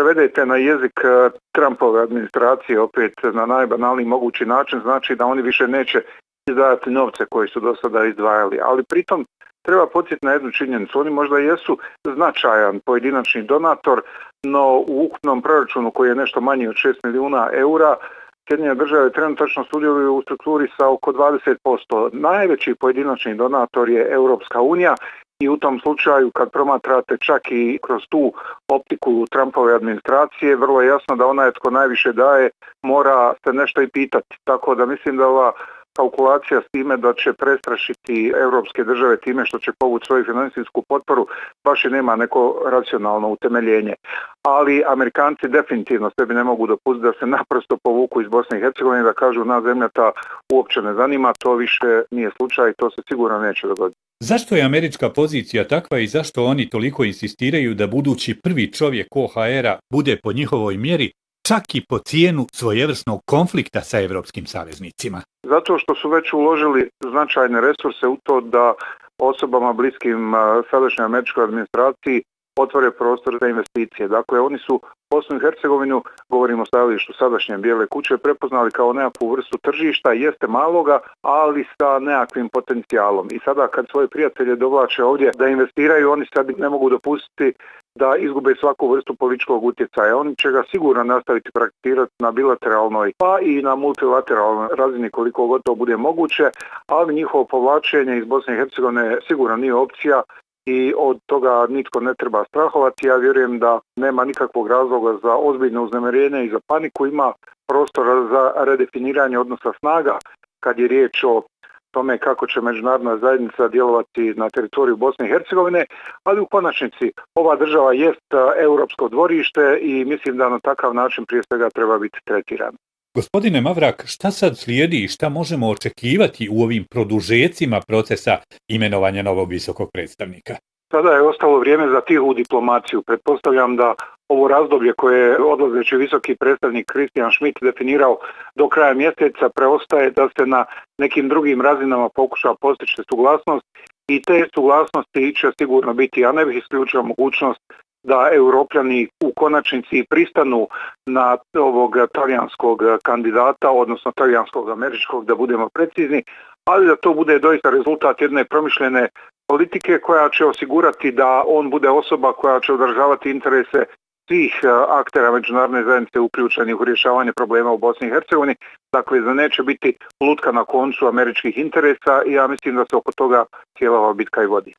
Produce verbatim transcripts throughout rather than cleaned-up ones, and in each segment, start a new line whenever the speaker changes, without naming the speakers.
prevedete na jezik Trumpove administracije opet na najbanalniji mogući način, znači da oni više neće izdvajati novce koji su do sada izdvajali. Ali pritom treba podsjetiti na jednu činjenicu. Oni možda jesu značajan pojedinačni donator, no u ukupnom proračunu koji je nešto manji od šest milijuna eura, Sjedinjene države trenutačno sudjeluju u strukturi sa oko dvadeset posto. Najveći pojedinačni donator je Europska unija i u tom slučaju kad promatrate čak i kroz tu optiku Trumpove administracije, vrlo je jasno da onaj tko najviše daje mora se nešto i pitati. Tako da mislim da ova kalkulacija s time da će prestrašiti europske države time što će povući svoju financijsku potporu baš i nema neko racionalno utemeljenje. Ali Amerikanci definitivno sebi ne mogu dopustiti da se naprosto povuku iz Bosne i Hercegovine, da kažu na zemlja ta uopće ne zanima, to više nije slučaj i to se sigurno neće dogoditi.
Zašto je američka pozicija takva i zašto oni toliko insistiraju da budući prvi čovjek O H R-a bude po njihovoj mjeri čak i po cijenu svojevrsnog konflikta sa evropskim saveznicima?
Zato što su već uložili značajne resurse u to da osobama bliskim sadašnjoj američkoj administraciji otvore prostor za investicije. Dakle, oni su Bosnu i Hercegovinu, govorimo o stajalištu sadašnje Bijele kuće, prepoznali kao nekakvu vrstu tržišta, jeste maloga, ali sa nekakvim potencijalom. I sada kad svoje prijatelje dovlače ovdje da investiraju, oni sad ne mogu dopustiti da izgube svaku vrstu političkog utjecaja. Oni će ga sigurno nastaviti prakticirati na bilateralnoj pa i na multilateralnoj razini koliko god to bude moguće, ali njihovo povlačenje iz Bosne i Hercegovine sigurno nije opcija i od toga nitko ne treba strahovati. Ja vjerujem da nema nikakvog razloga za ozbiljno uznemirenje i za paniku. Ima prostora za redefiniranje odnosa snaga kad je riječ o tome kako će međunarodna zajednica djelovati na teritoriju Bosne i Hercegovine, ali u konačnici ova država jest europsko dvorište i mislim da na takav način prije svega treba biti tretirana.
Gospodine Mavrak, šta sad slijedi i šta možemo očekivati u ovim produžecima procesa imenovanja novog visokog predstavnika?
Sada je ostalo vrijeme za tihu diplomaciju. Pretpostavljam da ovo razdoblje koje je odlazeći visoki predstavnik Christian Schmidt definirao do kraja mjeseca preostaje da se na nekim drugim razinama pokuša postići suglasnost i te suglasnosti će sigurno biti, ja ne bih isključio mogućnost da Europljani u konačnici pristanu na ovog talijanskog kandidata, odnosno talijanskog američkog, da budemo precizni, ali da to bude doista rezultat jedne promišljene politike koja će osigurati da on bude osoba koja će održavati interese svih aktera međunarodne zajednice uključenih u rješavanje problema u Bosni i Hercegovini. Dakle, da neće biti lutka na koncu američkih interesa i ja mislim da se oko toga cijela ova bitka i vodi.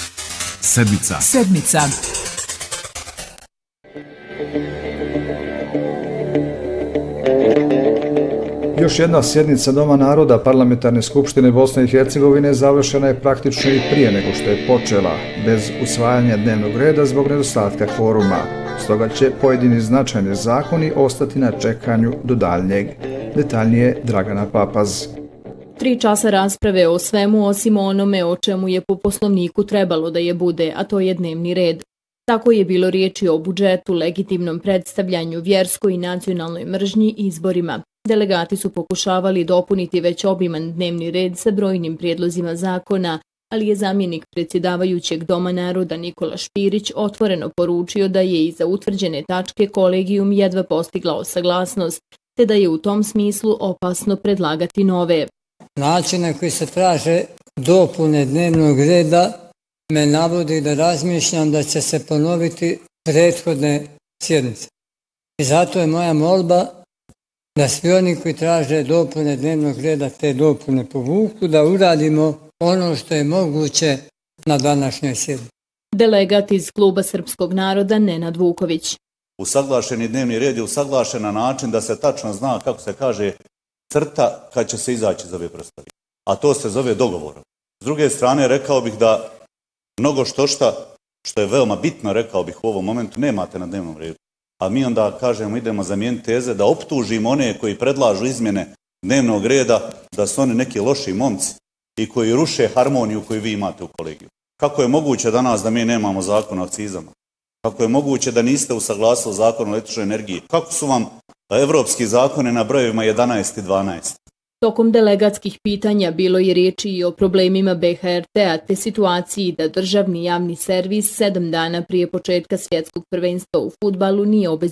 Sedmica. Sedmica.
Još jedna sjednica Doma naroda Parlamentarne skupštine Bosne i Hercegovine završena je praktično i prije nego što je počela, bez usvajanja dnevnog reda zbog nedostatka kvoruma. Stoga će pojedini značajni zakoni ostati na čekanju do daljnjeg. Detaljnije Dragana Papaz.
Tri časa rasprave o svemu osim onome o čemu je po poslovniku trebalo da je bude, a to je dnevni red. Tako je bilo riječi o budžetu, legitimnom predstavljanju, vjerskoj i nacionalnoj mržnji i izborima. Delegati su pokušavali dopuniti već obiman dnevni red sa brojnim prijedlozima zakona, ali je zamjenik predsjedavajućeg Doma naroda Nikola Špirić otvoreno poručio da je i za utvrđene tačke kolegijum jedva postigla saglasnost, te da je u tom smislu opasno predlagati nove.
Način na koji se traže dopune dnevnog reda me navodi da razmišljam da će se ponoviti prethodne sjednice. I zato je moja molba da svi oni koji traže dopune dnevnog reda te dopune povuku, da uradimo ono što je moguće na današnjoj sjednici.
Delegat iz Kluba srpskog naroda Nenad Vuković.
Usaglašeni dnevni red je usaglašen na način da se tačno zna, kako se kaže, crta kad će se izaći iz ove prostorije. A to se zove dogovorom. S druge strane, rekao bih da mnogo što šta, što je veoma bitno, rekao bih u ovom momentu, nemate na dnevnom redu. A mi onda kažemo, idemo zamijeniti teze da optužimo one koji predlažu izmjene dnevnog reda, da su oni neki loši momci i koji ruše harmoniju koju vi imate u kolegiju. Kako je moguće danas da mi nemamo zakon o akcizama? Kako je moguće da niste usaglasili zakon o električnoj energiji? Kako su vam evropski zakone na brojevima jedanaest i dvanaest?
Tokom delegatskih pitanja bilo je riječi i o problemima B H R T-a te situaciji da državni javni servis sedam dana prije početka svjetskog prvenstva u fudbalu nije obezbijedio